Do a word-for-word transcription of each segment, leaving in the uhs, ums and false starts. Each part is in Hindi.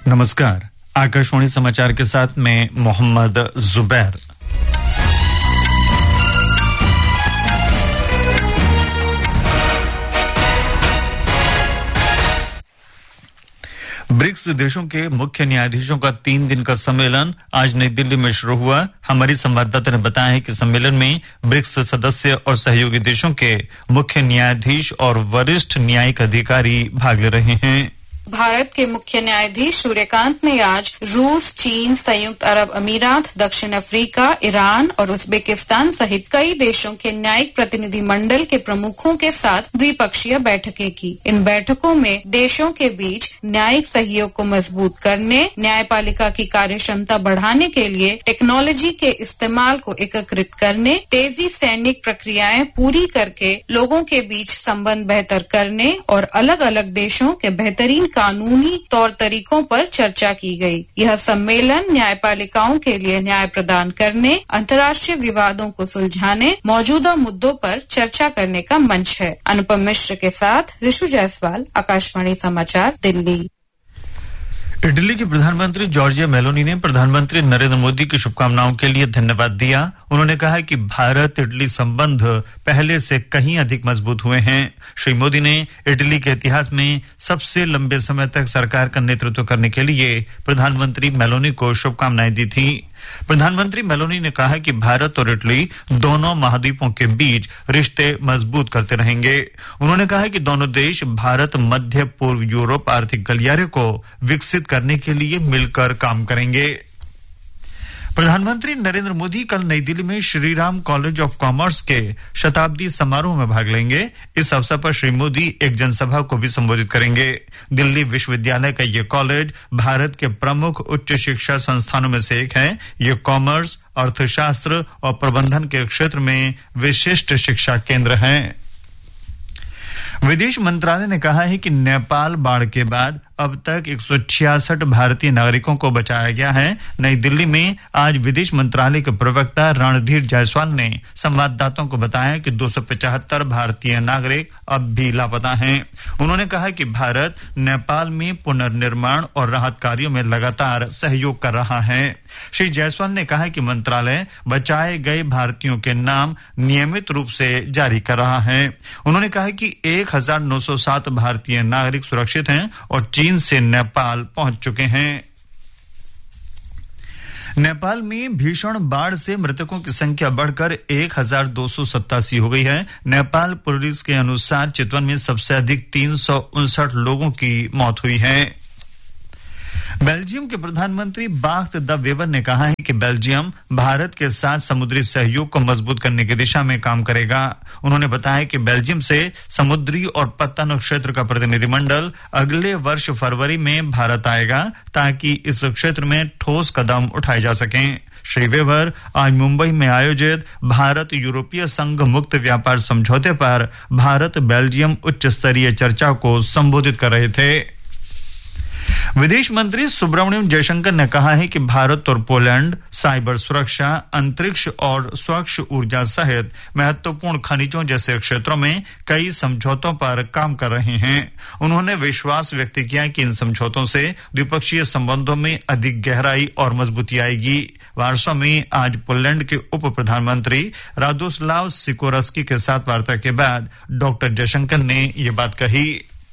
नमस्कार, आकाशवाणी समाचार के साथ मैं मोहम्मद जुबैर। ब्रिक्स देशों के मुख्य न्यायाधीशों का तीन दिन का सम्मेलन आज नई दिल्ली में शुरू हुआ। हमारी संवाददाता ने बताया है कि सम्मेलन में ब्रिक्स सदस्य और सहयोगी देशों के मुख्य न्यायाधीश और वरिष्ठ न्यायिक अधिकारी भाग ले रहे हैं। भारत के मुख्य न्यायाधीश सूर्यकांत ने आज रूस, चीन, संयुक्त अरब अमीरात, दक्षिण अफ्रीका, ईरान और उज्बेकिस्तान सहित कई देशों के न्यायिक प्रतिनिधि मंडल के प्रमुखों के साथ द्विपक्षीय बैठकें की। इन बैठकों में देशों के बीच न्यायिक सहयोग को मजबूत करने, न्यायपालिका की कार्य क्षमता बढ़ाने के लिए टेक्नोलॉजी के इस्तेमाल को एकीकृत करने, तेजी सैनिक प्रक्रियाएं पूरी करके लोगों के बीच संबंध बेहतर करने और अलग अलग देशों के बेहतरीन कानूनी तौर तरीकों पर चर्चा की गई। यह सम्मेलन न्यायपालिकाओं के लिए न्याय प्रदान करने, अंतर्राष्ट्रीय विवादों को सुलझाने, मौजूदा मुद्दों पर चर्चा करने का मंच है। अनुपम मिश्र के साथ ऋषु जायसवाल, आकाशवाणी समाचार, दिल्ली। इटली की प्रधानमंत्री जॉर्जिया मेलोनी ने प्रधानमंत्री नरेंद्र मोदी की शुभकामनाओं के लिए धन्यवाद दिया। उन्होंने कहा कि भारत इटली संबंध पहले से कहीं अधिक मजबूत हुए हैं। श्री मोदी ने इटली के इतिहास में सबसे लंबे समय तक सरकार का नेतृत्व करने के लिए प्रधानमंत्री मेलोनी को शुभकामनाएं दी थी। प्रधानमंत्री मेलोनी ने कहा कि भारत और इटली दोनों महाद्वीपों के बीच रिश्ते मजबूत करते रहेंगे। उन्होंने कहा कि दोनों देश भारत मध्य पूर्व यूरोप आर्थिक गलियारे को विकसित करने के लिए मिलकर काम करेंगे। प्रधानमंत्री नरेंद्र मोदी कल नई दिल्ली में श्रीराम कॉलेज ऑफ कॉमर्स के शताब्दी समारोह में भाग लेंगे। इस अवसर पर श्री मोदी एक जनसभा को भी संबोधित करेंगे। दिल्ली विश्वविद्यालय का ये कॉलेज भारत के प्रमुख उच्च शिक्षा संस्थानों में से एक है। ये कॉमर्स, अर्थशास्त्र और प्रबंधन के क्षेत्र में विशिष्ट शिक्षा केंद्र है। विदेश मंत्रालय ने कहा है कि नेपाल बाढ़ के बाद अब तक एक सौ छियासठ भारतीय नागरिकों को बचाया गया है। नई दिल्ली में आज विदेश मंत्रालय के प्रवक्ता रणधीर जायसवाल ने संवाददाताओं को बताया कि दो सौ पचहत्तर भारतीय नागरिक अब भी लापता हैं। उन्होंने कहा कि भारत नेपाल में पुनर्निर्माण और राहत कार्यों में लगातार सहयोग कर रहा है। श्री जायसवाल ने कहा कि मंत्रालय बचाए गए भारतीयों के नाम नियमित रूप से जारी कर रहा है। उन्होंने कहा कि एक हजार नौ सौ सात भारतीय नागरिक सुरक्षित हैं और चीन से नेपाल पहुंच चुके हैं। नेपाल में भीषण बाढ़ से मृतकों की संख्या बढ़कर एक हजार दो सौ सत्तासी हो गई है। नेपाल पुलिस के अनुसार चितवन में सबसे अधिक तीन सौ उनसठ लोगों की मौत हुई है। बेल्जियम के प्रधानमंत्री बाख्त द वेबर ने कहा है कि बेल्जियम भारत के साथ समुद्री सहयोग को मजबूत करने की दिशा में काम करेगा। उन्होंने बताया कि बेल्जियम से समुद्री और पत्तन क्षेत्र का प्रतिनिधिमंडल अगले वर्ष फरवरी में भारत आएगा ताकि इस क्षेत्र में ठोस कदम उठाए जा सकें। श्री वेबर आज मुंबई में आयोजित भारत यूरोपीय संघ मुक्त व्यापार समझौते पर भारत बेल्जियम उच्च स्तरीय चर्चा को संबोधित कर रहे थे। विदेश मंत्री सुब्रमण्यम जयशंकर ने कहा है कि भारत और पोलैंड साइबर सुरक्षा, अंतरिक्ष और स्वच्छ ऊर्जा सहित महत्वपूर्ण खनिजों जैसे क्षेत्रों में कई समझौतों पर काम कर रहे हैं। उन्होंने विश्वास व्यक्त किया कि इन समझौतों से द्विपक्षीय संबंधों में अधिक गहराई और मजबूती आएगी। वार्सा में आज पोलैंड के उप प्रधानमंत्री रादोस्लाव सिकोरस्की के साथ वार्ता के बाद डॉक्टर जयशंकर ने ये बात कही।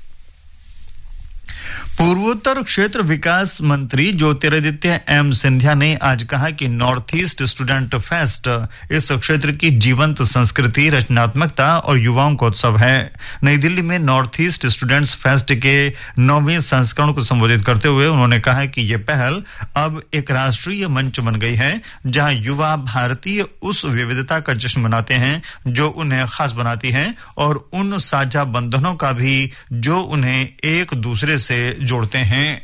पूर्वोत्तर क्षेत्र विकास मंत्री ज्योतिरादित्य एम सिंधिया ने आज कहा कि नॉर्थ ईस्ट स्टूडेंट फेस्ट इस क्षेत्र की जीवंत संस्कृति, रचनात्मकता और युवाओं का उत्सव है। नई दिल्ली में नॉर्थ ईस्ट स्टूडेंट्स फेस्ट के नौवें संस्करण को संबोधित करते हुए उन्होंने कहा कि ये पहल अब एक राष्ट्रीय मंच बन गई है जहां युवा भारतीय उस विविधता का जश्न मनाते हैं जो उन्हें खास बनाती है और उन साझा बंधनों का भी जो उन्हें एक दूसरे से जोड़ते हैं।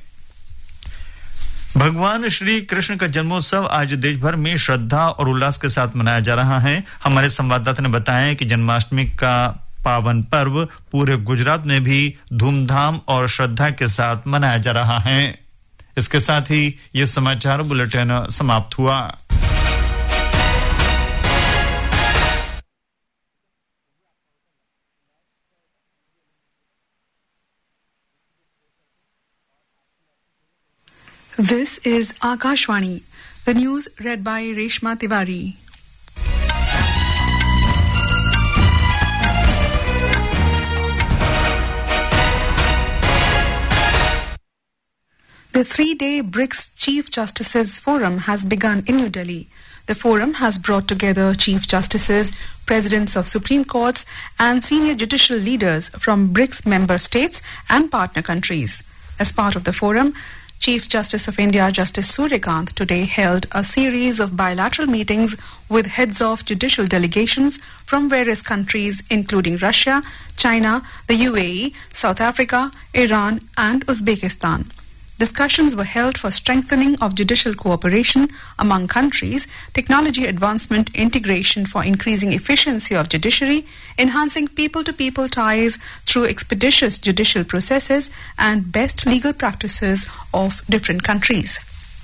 भगवान श्री कृष्ण का जन्मोत्सव आज देश भर में श्रद्धा और उल्लास के साथ मनाया जा रहा है। हमारे संवाददाता ने बताया कि जन्माष्टमी का पावन पर्व पूरे गुजरात में भी धूमधाम और श्रद्धा के साथ मनाया जा रहा है। इसके साथ ही ये समाचार बुलेटिन समाप्त हुआ। This is Akashvani. The news read by Reshma Tiwari. The three-day BRICS Chief Justices Forum has begun in New Delhi. The forum has brought together Chief Justices, Presidents of Supreme Courts and senior judicial leaders from BRICS member states and partner countries. As part of the forum, Chief Justice of India Justice Suryakant today held a series of bilateral meetings with heads of judicial delegations from various countries including Russia, China, the U A E, South Africa, Iran and Uzbekistan. Discussions were held for strengthening of judicial cooperation among countries, technology advancement, integration for increasing efficiency of judiciary, enhancing people-to-people ties through expeditious judicial processes, and best legal practices of different countries.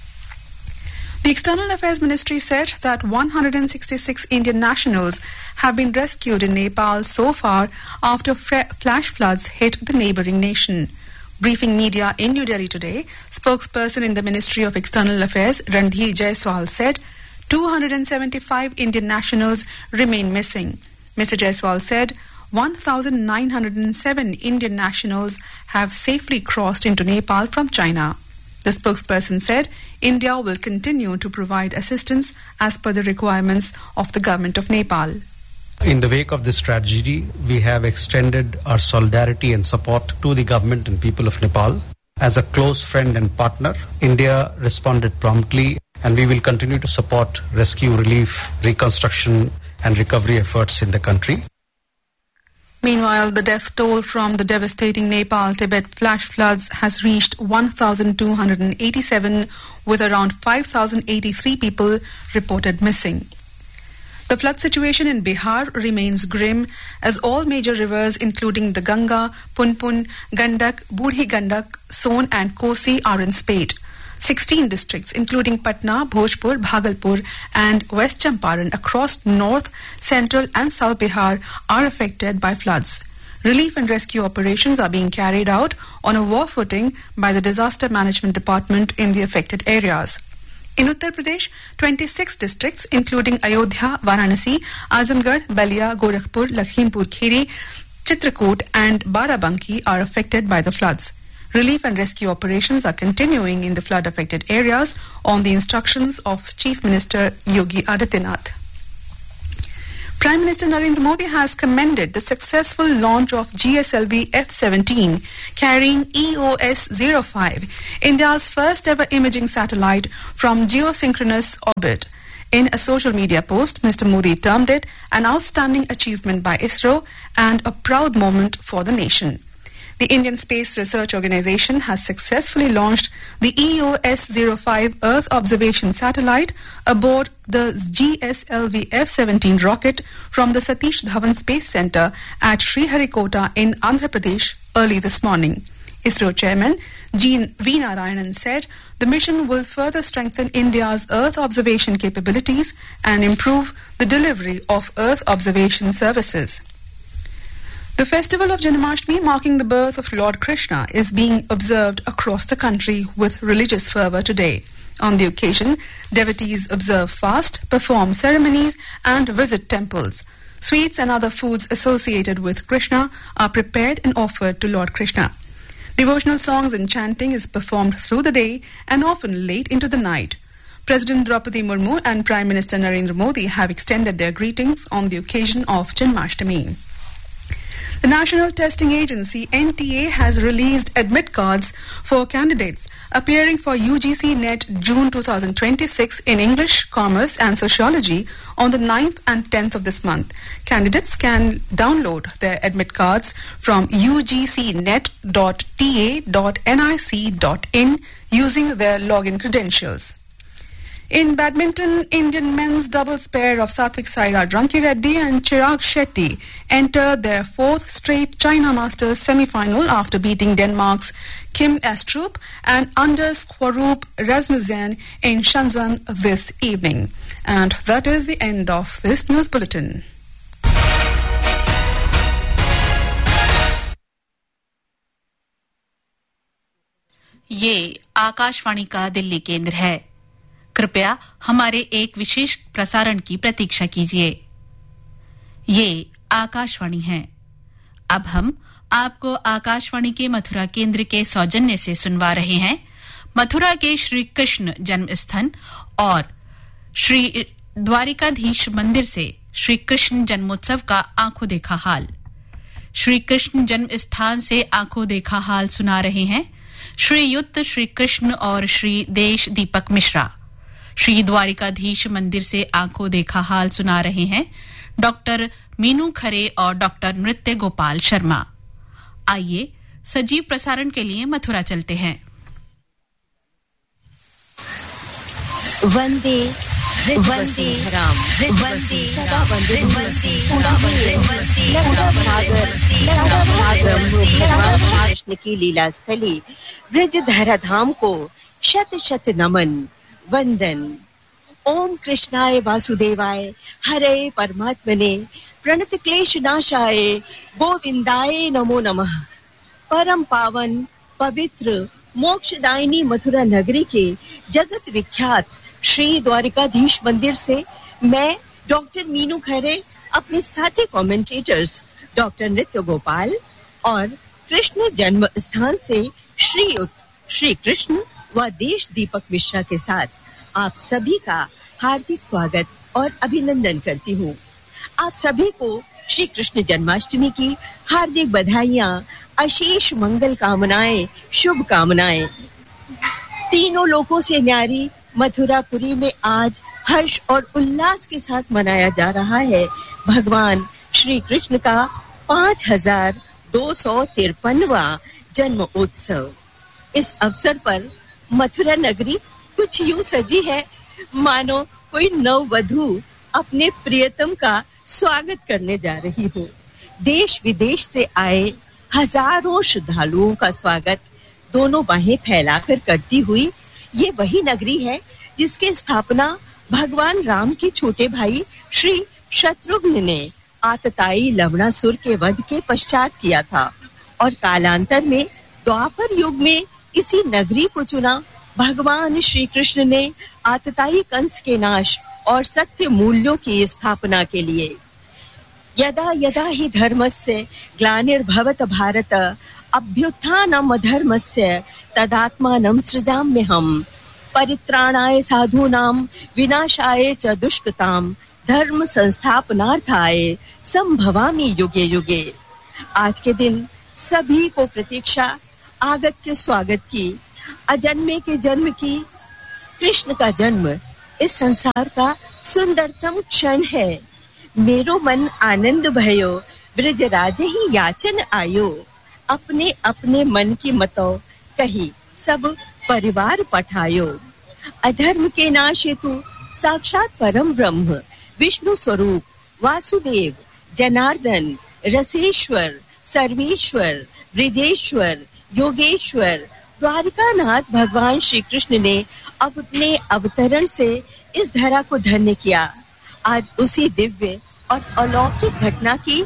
The External Affairs Ministry said that one hundred sixty-six Indian nationals have been rescued in Nepal so far after flash floods hit the neighbouring nation. Briefing media in New Delhi today, spokesperson in the Ministry of External Affairs, Randhir Jaiswal, said two hundred seventy-five Indian nationals remain missing. Mister Jaiswal said one thousand nine hundred seven Indian nationals have safely crossed into Nepal from China. The spokesperson said India will continue to provide assistance as per the requirements of the government of Nepal. In the wake of this tragedy, we have extended our solidarity and support to the government and people of Nepal. As a close friend and partner, India responded promptly, and we will continue to support rescue, relief, reconstruction and recovery efforts in the country. Meanwhile, the death toll from the devastating Nepal-Tibet flash floods has reached one thousand two hundred eighty-seven, with around five thousand eighty-three people reported missing. The flood situation in Bihar remains grim as all major rivers including the Ganga, Punpun, Gandak, Budhi Gandak, Son and Kosi are in spate. sixteen districts including Patna, Bhojpur, Bhagalpur and West Champaran across North, Central and South Bihar are affected by floods. Relief and rescue operations are being carried out on a war footing by the Disaster Management Department in the affected areas. In Uttar Pradesh, twenty-six districts including Ayodhya, Varanasi, Azamgarh, Balia, Gorakhpur, Lakhimpur Kheri, Chitrakoot and Barabanki are affected by the floods. Relief and rescue operations are continuing in the flood-affected areas on the instructions of Chief Minister Yogi Adityanath. Prime Minister Narendra Modi has commended the successful launch of G S L V F seventeen carrying E O S zero five, India's first ever imaging satellite from geosynchronous orbit. In a social media post, Mister Modi termed it an outstanding achievement by ISRO and a proud moment for the nation. The Indian Space Research Organisation has successfully launched the E O S zero five Earth Observation Satellite aboard the G S L V F seventeen rocket from the Satish Dhawan Space Centre at Sriharikota in Andhra Pradesh early this morning. ISRO Chairman G. V. Narayanan said the mission will further strengthen India's Earth observation capabilities and improve the delivery of Earth observation services. The festival of Janmashtami, marking the birth of Lord Krishna, is being observed across the country with religious fervour today. On the occasion, devotees observe fast, perform ceremonies and visit temples. Sweets and other foods associated with Krishna are prepared and offered to Lord Krishna. Devotional songs and chanting is performed through the day and often late into the night. President Draupadi Murmu and Prime Minister Narendra Modi have extended their greetings on the occasion of Janmashtami. The National Testing Agency N T A has released admit cards for candidates appearing for U G C NET June twenty twenty-six in English, Commerce and Sociology on the ninth and tenth of this month. Candidates can download their admit cards from u g c net dot t a dot nic dot in using their login credentials. In badminton, Indian men's doubles pair of Satvik Sairaj Rankireddy and Chirag Shetty entered their fourth straight China Masters semi-final after beating Denmark's Kim Astrup and Anders Kvarup Rasmussen in Shenzhen this evening. And that is the end of this news bulletin. ये आकाशवाणी का दिल्ली केंद्र है। कृपया हमारे एक विशेष प्रसारण की प्रतीक्षा कीजिए। ये आकाशवाणी है। अब हम आपको आकाशवाणी के मथुरा केंद्र के सौजन्य से सुनवा रहे हैं मथुरा के श्री कृष्ण जन्म स्थान और श्री द्वारिकाधीश मंदिर से श्री कृष्ण जन्मोत्सव का आंखों देखा हाल। श्री कृष्ण जन्म स्थान से आंखों देखा हाल सुना रहे हैं श्रीयुक्त श्री कृष्ण और श्री देश दीपक मिश्रा। श्री द्वारिकाधीश मंदिर से आंखों देखा हाल सुना रहे हैं डॉक्टर मीनू खरे और डॉक्टर नृत्य गोपाल शर्मा। आइए सजीव प्रसारण के लिए मथुरा चलते हैं। वंदे वंदे राम वंदे सदा वंदे वंदे कृष्ण की लीला स्थली ब्रज धरा धाम को शत शत नमन वंदन। ओम कृष्णाय वासुदेवाय हरे परमात्मने प्रणत क्लेश नाशाय गोविंदाय नमो नमः। परम पावन पवित्र मोक्षदायिनी मथुरा नगरी के जगत विख्यात श्री द्वारिकाधीश मंदिर से मैं डॉक्टर मीनू खरे अपने साथी कमेंटेटर्स डॉक्टर नृत्य गोपाल और कृष्ण जन्म स्थान से श्रीयुक्त श्री कृष्ण व देश दीपक मिश्रा के साथ आप सभी का हार्दिक स्वागत और अभिनंदन करती हूँ। आप सभी को श्री कृष्ण जन्माष्टमी की हार्दिक बधाइयाँ, अशेष मंगल कामनाएं, शुभ कामनाएं। तीनों लोकों से न्यारी मथुरापुरी में आज हर्ष और उल्लास के साथ मनाया जा रहा है भगवान श्री कृष्ण का पाँच हजार दो सौ तिरपनवा जन्म उत्सव। इस अवसर पर मथुरा नगरी कुछ यूं सजी है मानो कोई नववधू अपने प्रियतम का स्वागत करने जा रही हो। देश विदेश से आए हजारों श्रद्धालुओं का स्वागत दोनों बाहें फैलाकर करती हुई ये वही नगरी है जिसकी स्थापना भगवान राम के छोटे भाई श्री शत्रुघ्न ने आतताई लवणासुर के वध के पश्चात किया था और कालांतर में द्वापर युग में इसी नगरी को चुना भगवान श्री कृष्ण ने आतताई कंस के नाश और सत्य मूल्यों की स्थापना के लिए। यदा यदा हि धर्मस्य ग्लानिर्भवत भारत अभ्युत्थानम् अधर्मस्य तदात्मानं सृजाम्यहम् परित्राणाय साधूनां विनाशाय च दुष्कृतां धर्म संस्थापनार्थाय संभवामि युगे युगे। आज के दिन सभी को प्रतीक्षा आगत के स्वागत की, अजन्मे के जन्म की। कृष्ण का जन्म इस संसार का सुंदरतम क्षण है। मेरो मन आनंद भयो ब्रज राज ही याचन आयो। अपने अपने मन की मतों कही सब परिवार पठायो। अधर्म के नाश हेतु साक्षात परम ब्रह्म विष्णु स्वरूप वासुदेव जनार्दन रसेश्वर सर्वेश्वर ब्रिजेश्वर योगेश्वर द्वारिकानाथ भगवान श्री कृष्ण ने अपने अवतरण से इस धरा को धन्य किया। आज उसी दिव्य और अलौकिक घटना की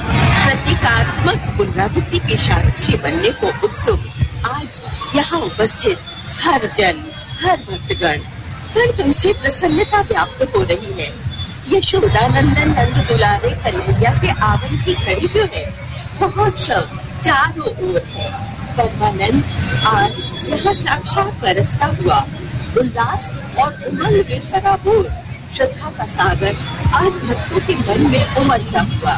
प्रतीकात्मक पुनरावृत्ति के साक्षी बनने को उत्सुक आज यहाँ उपस्थित हर जन हर भक्तगण कण कण से प्रसन्नता व्याप्त हो रही है। यशोदानंदन नंद दुलारे कन्हैया के आवन की घड़ी जो है महोत्सव चारों ओर है। परमानंद आज यहाँ साक्षात बरसता हुआ उल्लास और उमंग में सराबोर श्रद्धा का सागर आज भक्तों के मन में उमड़ता हुआ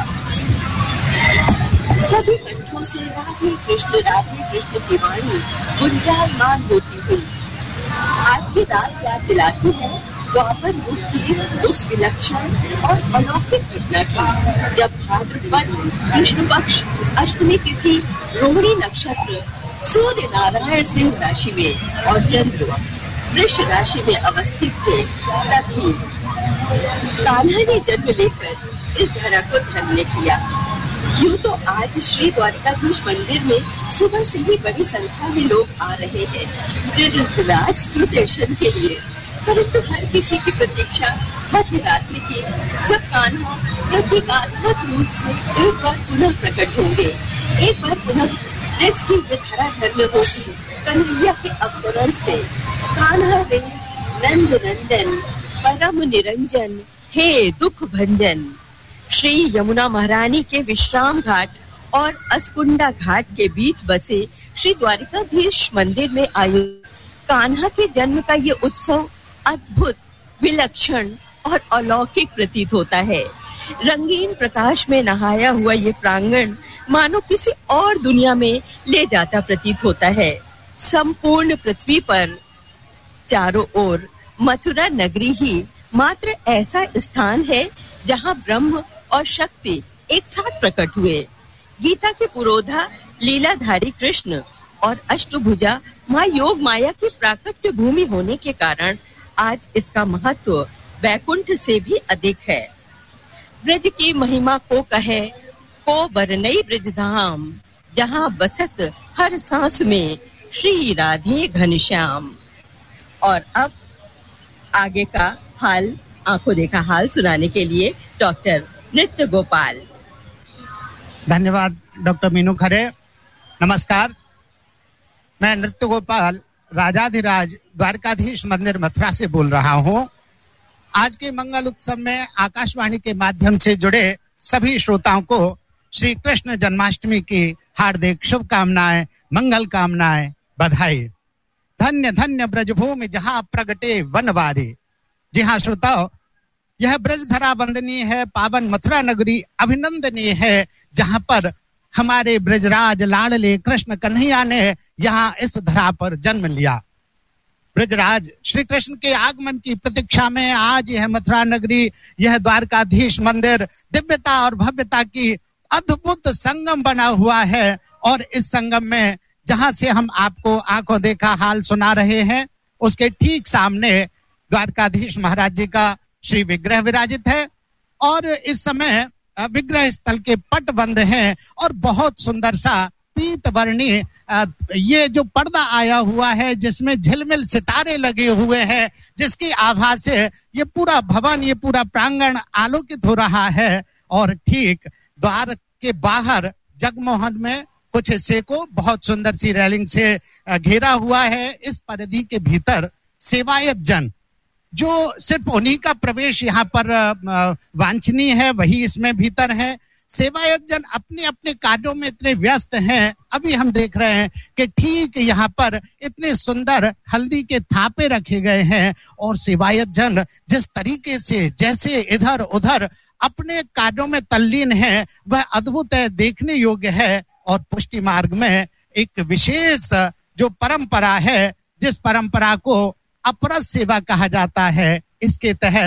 सभी कंठों से राधे कृष्ण राधे कृष्ण की वाणी गुंजायमान होती हुई आज की रात याद दिलाती है द्वापर युग की उस विलक्षण और अलौकिक घटना की जब भाद्रपद कृष्ण पक्ष अष्टमी तिथि रोहिणी नक्षत्र सूर्य नारायण सिंह राशि में और चंद्र वृष राशि में अवस्थित थे। तभी कान्हा ने जन्म लेकर इस धरा को धन्य किया। यूँ तो आज श्री द्वारिकाधीश मंदिर में सुबह से ही बड़ी संख्या में लोग आ रहे हैं प्रयागराज के दर्शन के लिए, परंतु हर किसी की प्रतीक्षा मध्य रात्रि की जब कान्हा प्रतीकात्मक रूप से एक बार पुनः प्रकट होंगे, एक बार पुनः ब्रज की धरा धर्म होगी कन्हैया के अवतरण से कान्हा रे नंद नंदन परम निरंजन हे दुख भंजन। श्री यमुना महारानी के विश्राम घाट और अस्कुंडा घाट के बीच बसे श्री द्वारिकाधीश मंदिर में आयोजित कान्हा के जन्म का ये उत्सव अद्भुत, विलक्षण और अलौकिक प्रतीत होता है। रंगीन प्रकाश में नहाया हुआ ये प्रांगण मानो किसी और दुनिया में ले जाता प्रतीत होता है। संपूर्ण पृथ्वी पर चारों ओर मथुरा नगरी ही मात्र ऐसा स्थान है जहां ब्रह्म और शक्ति एक साथ प्रकट हुए। गीता के पुरोधा लीलाधारी कृष्ण और अष्टभुजा माँ योग माया की प्राकट्य भूमि होने के कारण आज इसका महत्व वैकुंठ से भी अधिक है। ब्रज की महिमा को कहे को बरनई ब्रज धाम, जहाँ बसत हर सांस में श्री राधे घनश्याम। और अब आगे का हाल, आंखों देखा हाल सुनाने के लिए डॉक्टर नृत्य गोपाल। धन्यवाद डॉक्टर मीनू खरे। नमस्कार, मैं नृत्य गोपाल राजाधिराज द्वारकाधीश मंदिर मथुरा से बोल रहा हूँ। आज के मंगल उत्सव में आकाशवाणी के माध्यम से जुड़े सभी श्रोताओं को श्री कृष्ण जन्माष्टमी की हार्दिक शुभकामनाएं, मंगल कामनाएं, बधाई। धन्य धन्य ब्रजभूमि जहाँ प्रगटे वनवारी। जी हाँ श्रोताओ, यह ब्रजधरा वंदनीय है, पावन मथुरा नगरी अभिनंदनीय है, जहाँ पर हमारे ब्रजराज लाडले कृष्ण कन्हैया ने यहाँ इस धरा पर जन्म लिया। ब्रजराज श्री कृष्ण के आगमन की प्रतीक्षा में आज यह मथुरा नगरी, यह द्वारकाधीश मंदिर दिव्यता और भव्यता की अद्भुत संगम बना हुआ है। और इस संगम में जहां से हम आपको आंखों देखा हाल सुना रहे हैं, उसके ठीक सामने द्वारकाधीश महाराज जी का श्री विग्रह विराजित है। और इस समय विग्रह स्थल के पट बंद हैं और बहुत सुंदर सा पीत वर्णी ये जो पर्दा आया हुआ है, जिसमें झिलमिल सितारे लगे हुए हैं, जिसकी आभा से ये पूरा भवन, ये पूरा प्रांगण आलोकित हो रहा है। और ठीक द्वार के बाहर जगमोहन में कुछ हिस्से को बहुत सुंदर सी रेलिंग से घेरा हुआ है। इस परिधि के भीतर सेवायत जन, जो सिर्फ उन्हीं का प्रवेश यहाँ पर वांछनीय है, वही इसमें भीतर है। सेवायत जन अपने अपने कार्यों में इतने व्यस्त हैं। अभी हम देख रहे हैं कि ठीक यहाँ पर इतने सुंदर हल्दी के थापे रखे गए हैं और सेवायत जन जिस तरीके से जैसे इधर उधर अपने कार्यों में तल्लीन है, वह अद्भुत है, देखने योग्य है। और पुष्टि मार्ग में एक विशेष जो परंपरा है, जिस परंपरा को अपरस सेवा कहा जाता है, इसके तहत